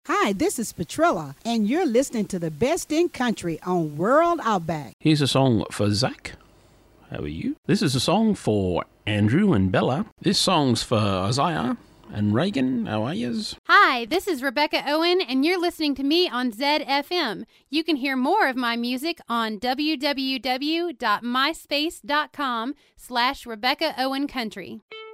Hi, this is Petrilla, and you're listening to the best in country on World Outback. Here's a song for Zach. How are you? This is a song for Andrew and Bella. This song's for Isaiah and Reagan. How are yous? Hi, this is Rebecca Owen, and you're listening to me on ZFM. You can hear more of my music on www.myspace.com/Rebecca Owen Country.